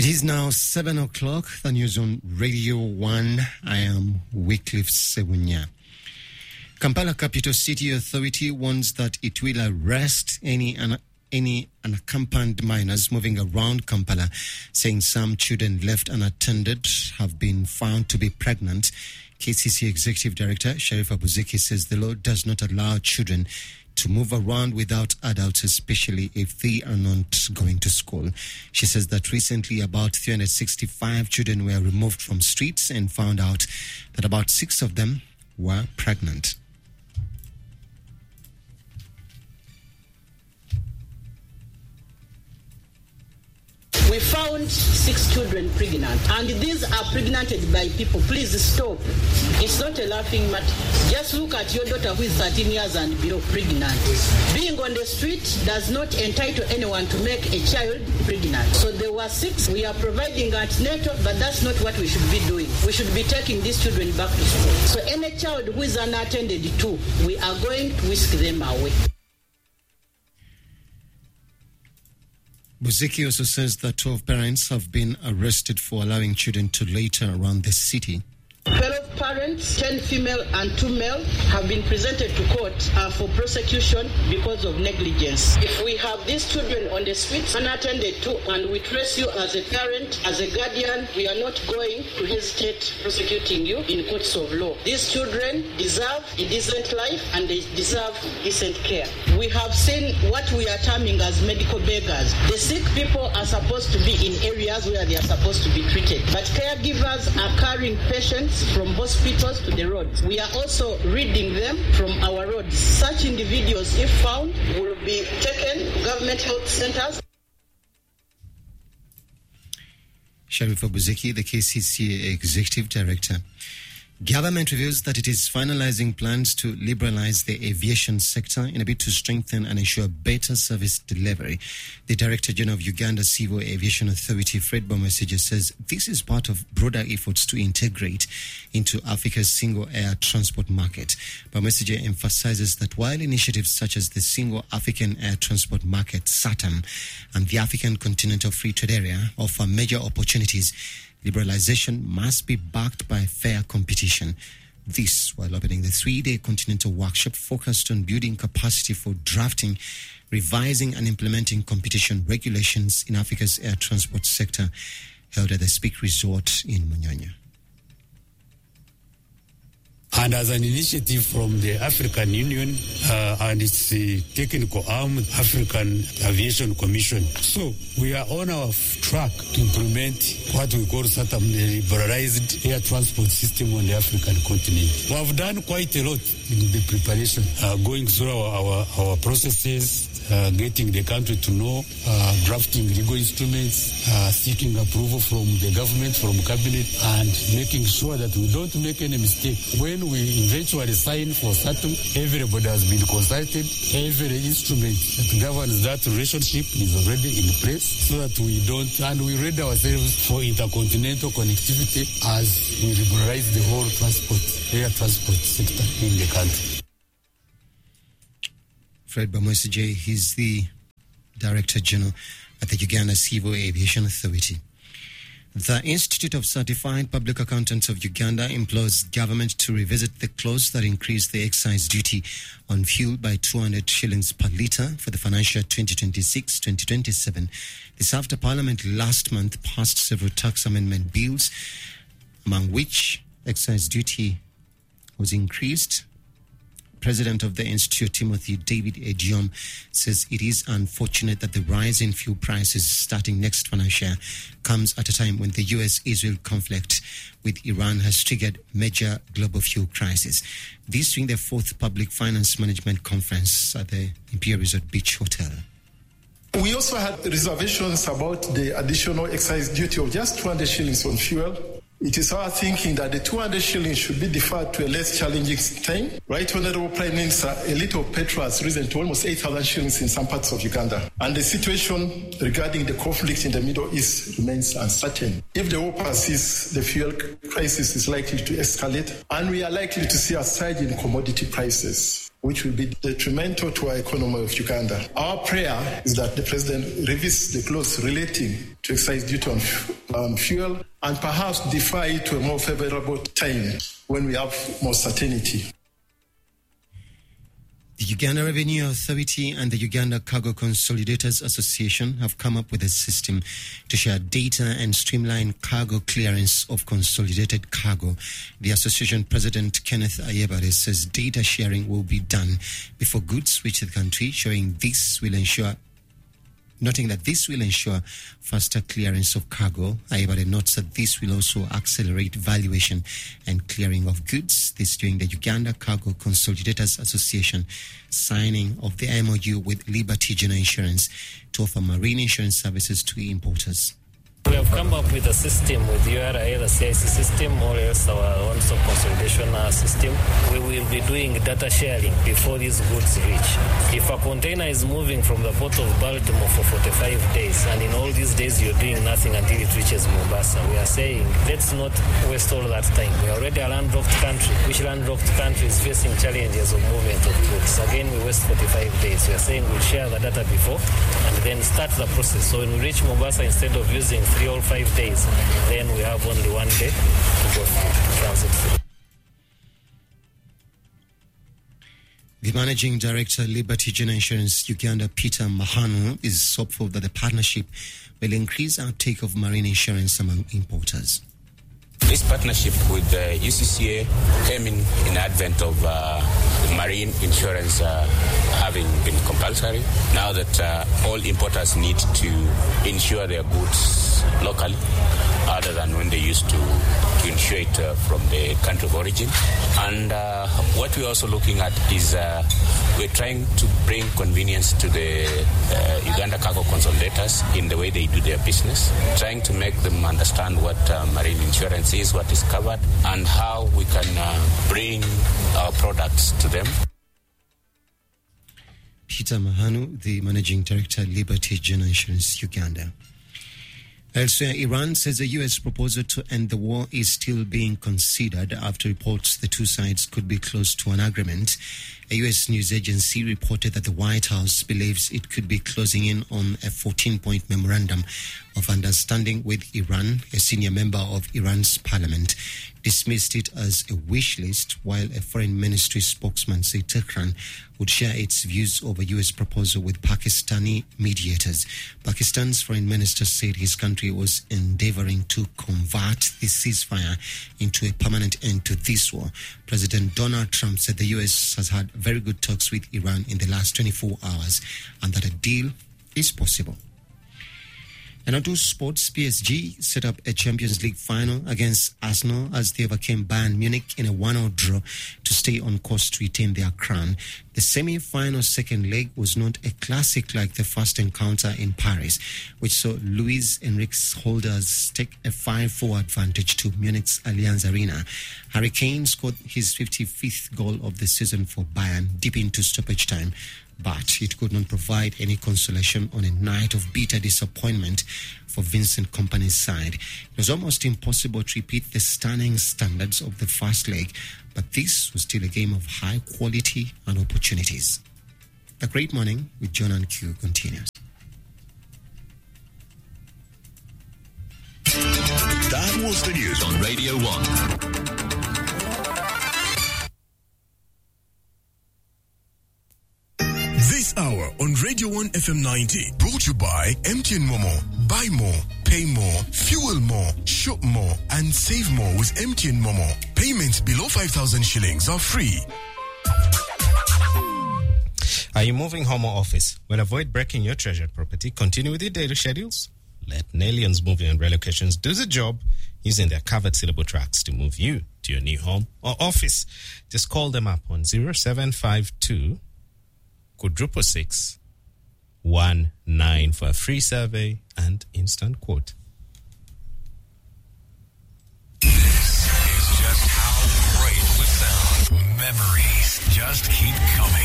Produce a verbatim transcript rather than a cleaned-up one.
is now seven o'clock. The news on Radio one. I am Wycliffe Segunya. Kampala Capital City Authority warns that it will arrest any un- any unaccompanied minors moving around Kampala, saying some children left unattended have been found to be pregnant. K C C Executive Director Sharifa Buzeki says the law does not allow children to move around without adults, especially if they are not going to school. She says that recently about three hundred sixty-five children were removed from streets and found out that about six of them were pregnant. We found six children pregnant, and these are pregnanted by people. Please stop. It's not a laughing matter. Just look at your daughter who is thirteen years and below pregnant. Being on the street does not entitle anyone to make a child pregnant. So there were six. We are providing antenatal, but that's not what we should be doing. We should be taking these children back to school. So any child who is unattended to, we are going to whisk them away. Buzeki also says that twelve parents have been arrested for allowing children to loiter around the city. twelve parents, ten female and two male, have been presented to court uh, for prosecution because of negligence. If we have these children on the streets unattended to, and we trace you as a parent, as a guardian, we are not going to hesitate prosecuting you in courts of law. These children deserve a decent life and they deserve decent care. We have seen what we are terming as medical beggars. The sick people are supposed to be in areas where they are supposed to be treated, but caregivers are carrying patients from hospitals to the roads. We are also reading them from our roads. Such individuals, if found, will be taken to government health centers. Sharifa Buzeki, the K C C Executive Director. Government reveals that it is finalizing plans to liberalize the aviation sector in a bid to strengthen and ensure better service delivery. The Director General of Uganda Civil Aviation Authority, Fred Bamwesigye, says this is part of broader efforts to integrate into Africa's single air transport market. Bamwesigye emphasizes that while initiatives such as the Single African Air Transport Market, SATAM, and the African Continental Free Trade Area offer major opportunities, liberalization must be backed by fair competition. This while opening the three-day continental workshop focused on building capacity for drafting, revising and implementing competition regulations in Africa's air transport sector, held at the Speak Resort in Munyanya. And as an initiative from the African Union uh, and its uh, technical arm, African Aviation Commission. So we are on our f- track to implement what we call SATAM, the liberalized air transport system on the African continent. We have done quite a lot in the preparation, uh, going through our, our, our processes, Uh, getting the country to know, uh, drafting legal instruments, uh, seeking approval from the government, from cabinet, and making sure that we don't make any mistake. When we eventually sign for SATAM, everybody has been consulted. Every instrument that governs that relationship is already in place so that we don't, and we ready ourselves for intercontinental connectivity as we liberalize the whole transport, air transport sector in the country. Fred Bamwesigye, he's the Director General at the Uganda Civil Aviation Authority. The Institute of Certified Public Accountants of Uganda implores government to revisit the clause that increased the excise duty on fuel by two hundred shillings per litre for the financial twenty twenty-six twenty twenty-seven. This after Parliament last month passed several tax amendment bills, among which excise duty was increased. President of the Institute, Timothy David Ejom, says it is unfortunate that the rise in fuel prices starting next financial year comes at a time when the U S Israel conflict with Iran has triggered major global fuel crisis. This during the fourth Public Finance Management Conference at the Imperial Resort Beach Hotel. We also had reservations about the additional excise duty of just two hundred shillings on fuel. It is our thinking that the two hundred shillings should be deferred to a less challenging time. Right Honourable Prime Minister, a litre of petrol has risen to almost eight thousand shillings in some parts of Uganda. And the situation regarding the conflict in the Middle East remains uncertain. If the war persists, the fuel crisis is likely to escalate, and we are likely to see a surge in commodity prices, which will be detrimental to our economy of Uganda. Our prayer is that the President revisits the clause relating to excise duty on fuel um, fuel and perhaps defer it to a more favorable time when we have more certainty. The Uganda Revenue Authority and the Uganda Cargo Consolidators Association have come up with a system to share data and streamline cargo clearance of consolidated cargo. The association president, Kenneth Ayebare, says data sharing will be done before goods reach the country, showing this will ensure Noting that this will ensure faster clearance of cargo. Ayebare notes that this will also accelerate valuation and clearing of goods. This during the Uganda Cargo Consolidators Association signing of the M O U with Liberty General Insurance to offer marine insurance services to importers. We have come up with a system with U R I, the C I C system, or else our one-stop consolidation uh, system. We will be doing data sharing before these goods reach. If a container is moving from the port of Baltimore for forty-five days, and in all these days you're doing nothing until it reaches Mombasa, we are saying, let's not waste all that time. We are already a landlocked country, which landlocked country is facing challenges of movement of goods. Again, we waste forty-five days. We are saying we'll share the data before, and then start the process. So when we reach Mombasa, instead of using three or five days, then we have only one day to go through transit through. The Managing Director, Liberty General Insurance Uganda, Peter Mahanu, is hopeful that the partnership will increase uptake of marine insurance among importers. This partnership with the U C C A came in in advent of uh, marine insurance uh, having been compulsory. Now that uh, all importers need to insure their goods locally, other than when they used to, to insure it uh, from the country of origin. And uh, what we're also looking at is uh, we're trying to bring convenience to the uh, Uganda Cargo Consolidators in the way they do their business, trying to make them understand what uh, marine insurance is, what is covered, and how we can uh, bring our products to them. Peter Mahanu, the Managing Director, Liberty General Insurance Uganda. Elsewhere, Iran says a U S proposal to end the war is still being considered after reports the two sides could be close to an agreement. A U S news agency reported that the White House believes it could be closing in on a fourteen-point memorandum of understanding with Iran. A senior member of Iran's parliament dismissed it as a wish list, while a foreign ministry spokesman said Tehran would share its views over U S proposal with Pakistani mediators. Pakistan's foreign minister said his country was endeavoring to convert the ceasefire into a permanent end to this war. President Donald Trump said the U S has had very good talks with Iran in the last twenty-four hours and that a deal is possible. And on to sports, P S G set up a Champions League final against Arsenal as they overcame Bayern Munich in a one-all draw to stay on course to retain their crown. The semi-final second leg was not a classic like the first encounter in Paris, which saw Luis Enrique's holders take a five four advantage to Munich's Allianz Arena. Harry Kane scored his fifty-fifth goal of the season for Bayern deep into stoppage time, but it could not provide any consolation on a night of bitter disappointment for Vincent Kompany's side. It was almost impossible to repeat the stunning standards of the first leg, but this was still a game of high quality and opportunities. A great morning with John and Q continues. That was the news on Radio one. This hour on Radio one F M ninety, brought to you by M T N Momo. Buy more, pay more, fuel more, shop more, and save more with M T N Momo. Payments below five thousand shillings are free. Are you moving home or office? Well, avoid breaking your treasured property. Continue with your daily schedules. Let Nelions Moving and Relocations do the job using their covered syllable tracks to move you to your new home or office. Just call them up on zero seven five two quadruple six one nine for a free survey and instant quote. This is just how great it would sound. Memories just keep coming.